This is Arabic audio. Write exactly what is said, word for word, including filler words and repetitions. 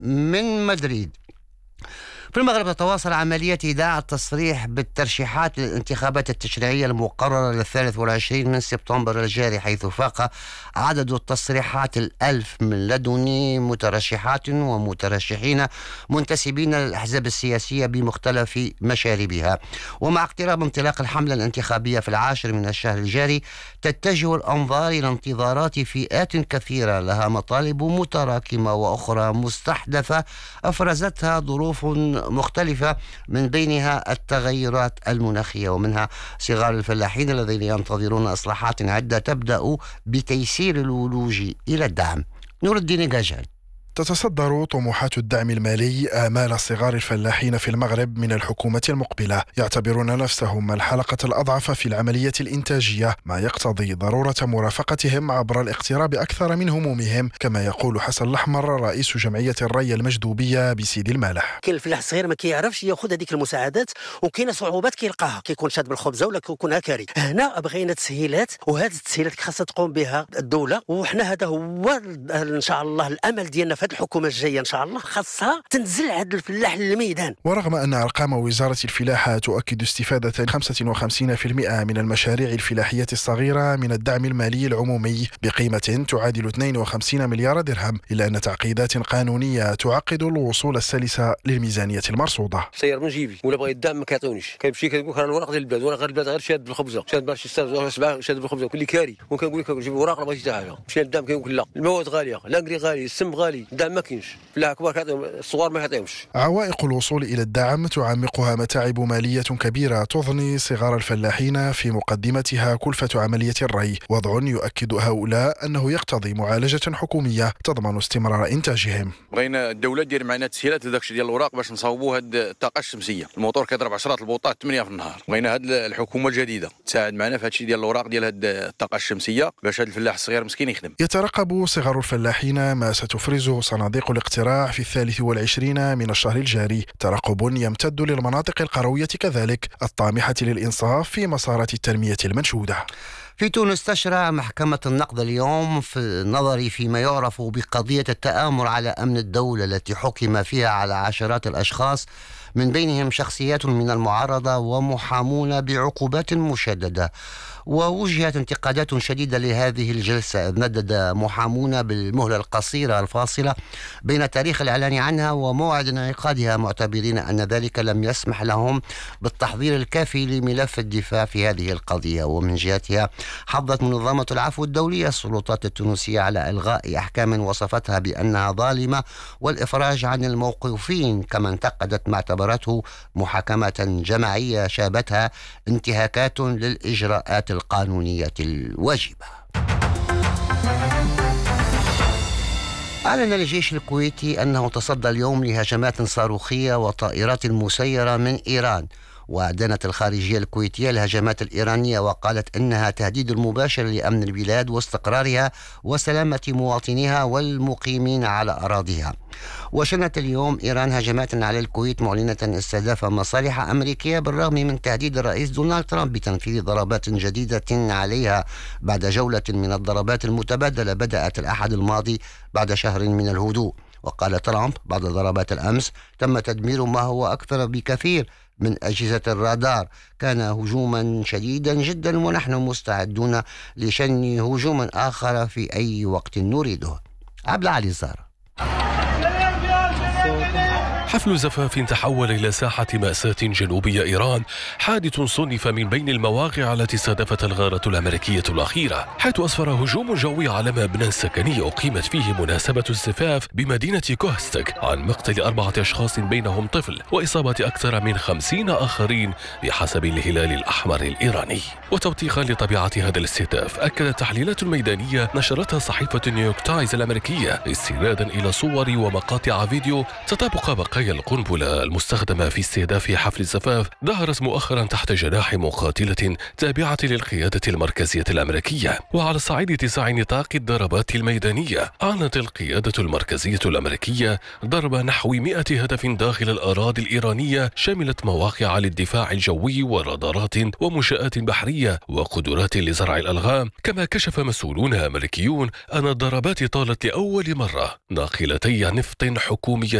من مدريد. في المغرب تتواصل عملية إيداع التصريح بالترشيحات للانتخابات التشريعية المقررة للثالث والعشرين من سبتمبر الجاري، حيث فاق عدد التصريحات الألف من لدن مترشحات ومترشحين منتسبين للأحزاب السياسية بمختلف مشاربها. ومع اقتراب انطلاق الحملة الانتخابية في العاشر من الشهر الجاري، تتجه الأنظار إلى انتظارات فئات كثيرة لها مطالب متراكمة وأخرى مستحدثة أفرزتها ظروف مختلفة، من بينها التغيرات المناخية، ومنها صغار الفلاحين الذين ينتظرون إصلاحات عدة تبدأ بتيسير الولوج إلى الدعم. نور الدين جاجل. تتصدر طموحات الدعم المالي آمال صغار الفلاحين في المغرب من الحكومة المقبلة، يعتبرون نفسهم الحلقة الأضعف في العملية الإنتاجية، ما يقتضي ضرورة مرافقتهم عبر الاقتراب أكثر من همومهم، كما يقول حسن الأحمر رئيس جمعية الري المجدوبية بسيدي المالح. كاين الفلاح الصغير ما كيعرفش ياخذ هذيك المساعدات، وكاينه صعوبات كيلقاها، كيكون شاد بالخبزه ولا كيكون هكاري. هنا بغينا تسهيلات، وهذه التسهيلات خاصها تقوم بها الدوله، وحنا هذا هو ان شاء الله الامل ديالنا في هذه الحكومه الجايه. ان شاء الله خاصها تنزل عند الفلاح للميدان. ورغم ان ارقام وزاره الفلاحه تؤكد استفاده خمسة وخمسين بالمئة من المشاريع الفلاحيه الصغيره من الدعم المالي العمومي بقيمه تعادل اثنين وخمسين مليار درهم، الا ان تعقيدات قانونيه تعقد الوصول السلس للميزانيه المرصوده. سير من جيبي ولا بغى الدعم ما كيعطيونيش، كيمشي كيقول لك راه الوراق ديال البلاد، وراه غير البلاد غير شاد بالخبزه، شاد باش يستافد سبعه، شاد بالخبزه كل كاري، وكنقول لك جيب وراق ما بغيتش حتى حاجه. مشي الدعم كيقول لا، المواد غاليه، لاكري غالي، السم غالي، الدعم ما كاينش. لا كبار كيعطيهم، الصغار ما يعطيهمش. عوائق الوصول الى الدعم تعمقها متاعب ماليه كبيره تضني صغار الفلاحين، في مقدمتها كلفه عمليه الري، وضع يؤكد هؤلاء انه يقتضي معالجه حكوميه تضمن استمرار انتاجهم. بغينا الدوله دير معنا تسهيلات لداكشي ديال الاوراق باش نصاوبوا هاد الطاقه الشمسيه، الموتور كيضرب عشرات البوطات ثمانية في النهار. بغينا هاد الحكومه الجديده تساعد معنا في هادشي ديال الاوراق ديال هاد الطاقه الشمسيه باش هاد الفلاح الصغير مسكين يخدم. يترقب صغار الفلاحين ما ستفرزه صناديق الاقتراع في الثالث والعشرين من الشهر الجاري، ترقب يمتد للمناطق القرويه كذلك الطامحه للانصاف في مسارات التنميه المنشوده. في تونس تشرع محكمة النقض اليوم في النظر فيما يعرف بقضية التآمر على أمن الدولة، التي حكم فيها على عشرات الأشخاص من بينهم شخصيات من المعارضة ومحامون بعقوبات مشددة. ووجهت انتقادات شديدة لهذه الجلسة، إذ ندد محامون بالمهلة القصيرة الفاصلة بين تاريخ الإعلان عنها وموعد انعقادها، معتبرين أن ذلك لم يسمح لهم بالتحضير الكافي لملف الدفاع في هذه القضية. ومن جهتها حضت منظمة العفو الدولية السلطات التونسية على إلغاء أحكام وصفتها بأنها ظالمة والإفراج عن الموقوفين، كما انتقدت ما اعتبرته محاكمة جماعية شابتها انتهاكات للإجراءات القانونية الواجبة. أعلن الجيش الكويتي أنه تصدى اليوم لهجمات صاروخية وطائرات مسيرة من إيران، وأدانت الخارجية الكويتية الهجمات الإيرانية وقالت إنها تهديد مباشر لأمن البلاد واستقرارها وسلامة مواطنيها والمقيمين على أراضيها. وشنت اليوم إيران هجمات على الكويت معلنة استهداف مصالح أمريكية، بالرغم من تهديد الرئيس دونالد ترامب بتنفيذ ضربات جديدة عليها بعد جولة من الضربات المتبادلة بدأت الأحد الماضي بعد شهر من الهدوء. وقال ترامب بعد ضربات الأمس: تم تدمير ما هو أكثر بكثير من أجهزة الرادار، كان هجوما شديدا جدا ونحن مستعدون لشن هجوم آخر في أي وقت نريده. عبد العالي الزهر. حفل زفاف تحول إلى ساحة مأساة جنوبية إيران، حادث صنف من بين المواقع التي استهدفت الغارة الأمريكية الأخيرة، حيث أسفر هجوم جوي على مبنى سكني أقيمت فيه مناسبة الزفاف بمدينة كوهستك عن مقتل أربعة أشخاص بينهم طفل وإصابة أكثر من خمسين آخرين بحسب الهلال الأحمر الإيراني. وتوثيقا لطبيعة هذا الاستهداف، أكدت تحليلات ميدانية نشرتها صحيفة نيويورك تايمز الأمريكية استنادا إلى صور ومقاطع فيديو تطابق بقايا خزايا القنبلة المستخدمة في استهداف حفل الزفاف ظهرت مؤخرا تحت جناح مقاتلة تابعة للقيادة المركزية الأمريكية. وعلى الصعيد اتساع نطاق الضربات الميدانية، أعلنت القيادة المركزية الأمريكية ضرب نحو مئة هدف داخل الأراضي الإيرانية، شملت مواقع للدفاع الجوي ورادارات ومنشآت بحرية وقدرات لزرع الألغام. كما كشف مسؤولون أمريكيون أن الضربات طالت لأول مرة ناقلتي نفط حكومية